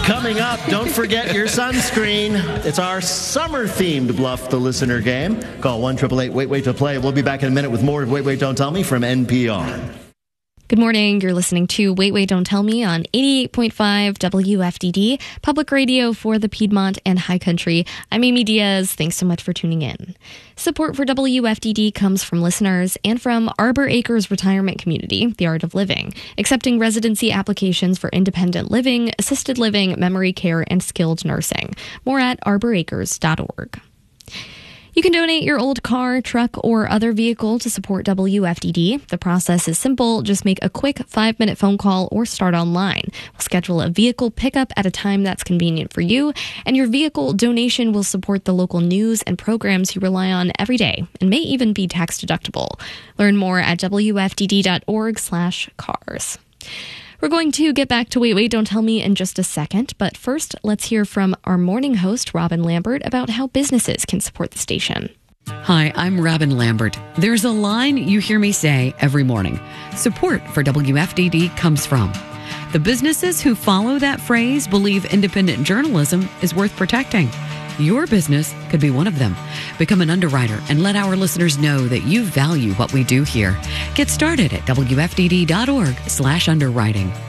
Coming up, don't forget your sunscreen. It's our summer-themed Bluff the Listener game. Call 1-888-WAIT-WAIT to play. We'll be back in a minute with more of Wait, Wait, Don't Tell Me from NPR. Good morning. You're listening to Wait, Wait, Don't Tell Me on 88.5 WFDD, public radio for the Piedmont and High Country. I'm Amy Diaz. Thanks so much for tuning in. Support for WFDD comes from listeners and from Arbor Acres Retirement Community, the Art of Living, accepting residency applications for independent living, assisted living, memory care, and skilled nursing. More at arboracres.org. You can donate your old car, truck, or other vehicle to support WFDD. The process is simple. Just make a quick 5-minute phone call or start online. We'll schedule a vehicle pickup at a time that's convenient for you, and your vehicle donation will support the local news and programs you rely on every day and may even be tax deductible. Learn more at wfdd.org/cars. We're going to get back to Wait, Wait, Don't Tell Me in just a second, but first, let's hear from our morning host, Robin Lambert, about how businesses can support the station. Hi, I'm Robin Lambert. There's a line you hear me say every morning. Support for WFDD comes from. The businesses who follow that phrase believe independent journalism is worth protecting. Your business could be one of them. Become an underwriter and let our listeners know that you value what we do here. Get started at WFDD.org/underwriting.